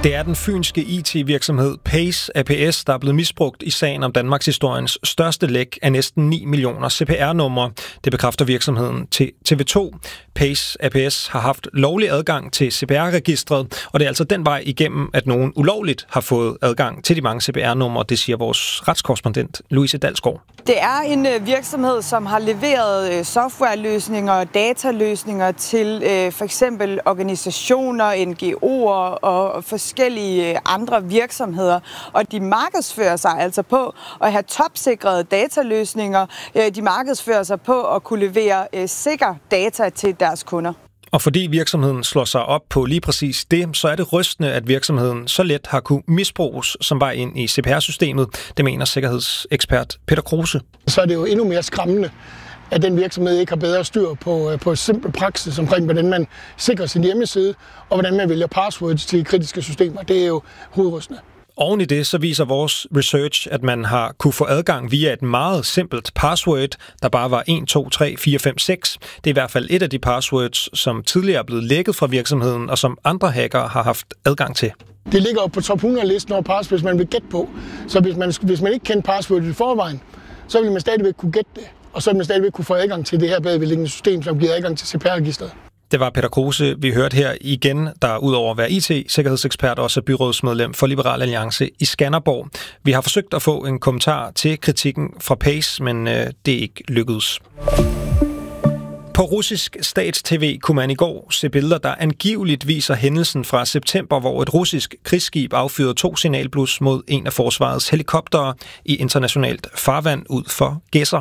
Det er den fynske IT-virksomhed Pace ApS, der er blevet misbrugt i sagen om Danmarks historiens største læk af næsten 9 millioner CPR-numre. Det bekræfter virksomheden til TV2. Pace ApS har haft lovlig adgang til CPR-registret, og det er altså den vej igennem, at nogen ulovligt har fået adgang til de mange CPR-numre, det siger vores retskorrespondent Louise Dalsgaard. Det er en virksomhed, som har leveret softwareløsninger og dataløsninger til for eksempel organisationer, NGO'er og forskellige andre virksomheder. Og de markedsfører sig altså på at have topsikrede dataløsninger. De markedsfører sig på at kunne levere sikker data til deres kunder. Og fordi virksomheden slår sig op på lige præcis det, så er det rystende, at virksomheden så let har kunne misbruges som vej ind i CPR-systemet. Det mener sikkerhedsekspert Peter Kruse. Så er det jo endnu mere skræmmende, at den virksomhed ikke har bedre styr på simpel praksis omkring, hvordan man sikrer sin hjemmeside, og hvordan man vælger passwords til kritiske systemer. Det er jo hovedrystende. Oven i det, så viser vores research, at man har kunne få adgang via et meget simpelt password, der bare var 1, 2, 3, 4, 5, 6. Det er i hvert fald et af de passwords, som tidligere er blevet lækket fra virksomheden, og som andre hackere har haft adgang til. Det ligger jo på top 100-listen over passwords, man vil gætte på. Så hvis man ikke kender passwordet i forvejen, så vil man stadigvæk kunne gætte det. Og så vil man stadigvæk kunne få adgang til det her bagvedliggende system, som giver adgang til CPR-registret. Det var Peter Kruse, vi hørte her igen, der udover at være IT-sikkerhedsekspert også er byrådsmedlem for Liberal Alliance i Skanderborg. Vi har forsøgt at få en kommentar til kritikken fra Pace, men det er ikke lykkedes. På russisk stats-tv kunne man i går se billeder, der angiveligt viser hændelsen fra september, hvor et russisk krigsskib affyrede 2 signalblus mod en af forsvarets helikoptere i internationalt farvand ud for Gedser.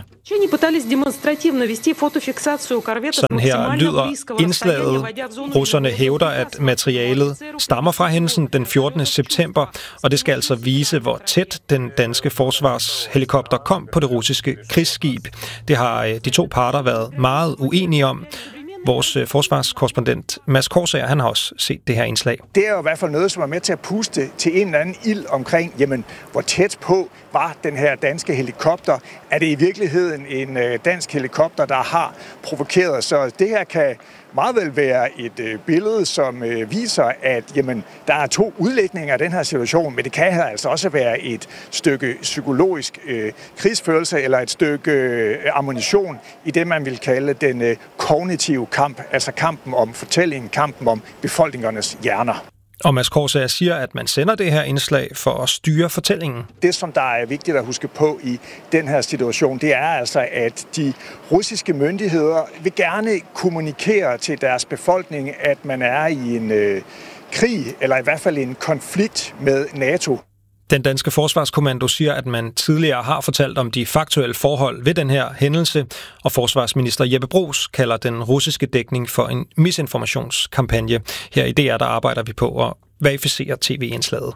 Sådan her lyder indslaget. Russerne hævder, at materialet stammer fra hændelsen den 14. september, og det skal altså vise, hvor tæt den danske forsvarshelikopter kom på det russiske krigsskib. Det har de to parter været meget uenige om. Vores forsvarskorrespondent Mads Korsager, han har også set det her indslag. Det er jo i hvert fald noget, som er med til at puste til en eller anden ild omkring, jamen, hvor tæt på var den her danske helikopter. Er det i virkeligheden en dansk helikopter, der har provokeret? Så det her kan meget vel være et billede, som viser, at jamen, der er 2 udlægninger af den her situation, men det kan altså også være et stykke psykologisk krigsførelse eller et stykke ammunition i det, man vil kalde den kognitive kamp, altså kampen om fortællingen, kampen om befolkningernes hjerner. Og Mads Korsager siger, at man sender det her indslag for at styre fortællingen. Det, som der er vigtigt at huske på i den her situation, det er altså, at de russiske myndigheder vil gerne kommunikere til deres befolkning, at man er i en krig, eller i hvert fald en konflikt med NATO. Den danske forsvarskommando siger, at man tidligere har fortalt om de faktuelle forhold ved den her hændelse, og forsvarsminister Jeppe Bruus kalder den russiske dækning for en misinformationskampagne. Her i DR, der arbejder vi på at verificere tv-indslaget.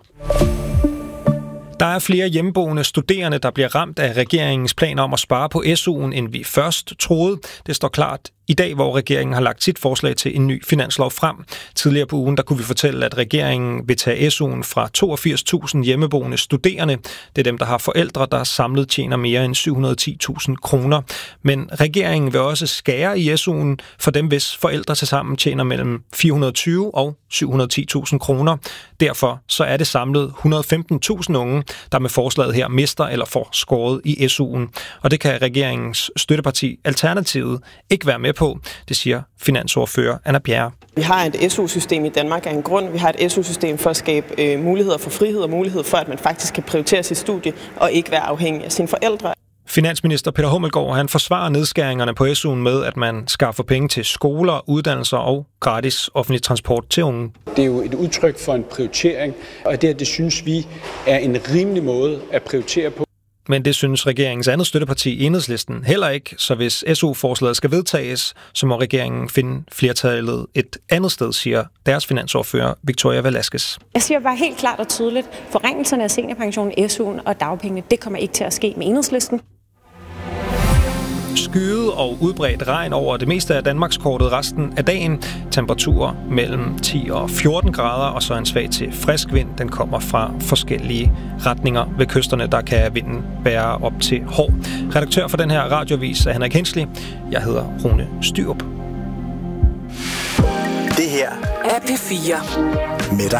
Der er flere hjemmeboende studerende, der bliver ramt af regeringens planer om at spare på SU'en, end vi først troede. Det står klart i dag, hvor regeringen har lagt sit forslag til en ny finanslov frem. Tidligere på ugen, der kunne vi fortælle, at regeringen vil tage SU'en fra 82.000 hjemmeboende studerende. Det er dem, der har forældre, der samlet tjener mere end 710.000 kroner. Men regeringen vil også skære i SU'en for dem, hvis forældre tilsammen tjener mellem 420 og 710.000 kroner. Derfor så er det samlet 115.000 unge, der med forslaget her mister eller får skåret i SU'en. Og det kan regeringens støtteparti Alternativet ikke være med på, det siger finansordfører Anna Bjerre. Vi har et SU-system i Danmark af en grund. Vi har et SU-system for at skabe muligheder for frihed og mulighed for, at man faktisk kan prioritere sit studie og ikke være afhængig af sine forældre. Finansminister Peter Hummelgaard, han forsvarer nedskæringerne på SU'en med, at man skaffer penge til skoler, uddannelser og gratis offentlig transport til unge. Det er jo et udtryk for en prioritering, og det synes vi er en rimelig måde at prioritere på. Men det synes regeringens andet støtteparti Enhedslisten heller ikke, så hvis SU-forslaget skal vedtages, så må regeringen finde flertallet et andet sted, siger deres finansordfører Victoria Velasquez. Jeg siger bare helt klart og tydeligt, forringelserne af seniorpensionen, SU'en og dagpengene, det kommer ikke til at ske med Enhedslisten. Skyet og udbredt regn over det meste af Danmarkskortet resten af dagen. Temperaturer mellem 10 og 14 grader, og så en svag til frisk vind. Den kommer fra forskellige retninger ved kysterne. Der kan vinden bære op til hård. Redaktør for den her radiovis er Henrik Hensley. Jeg hedder Rune Styrup. Det her er P4 med dig.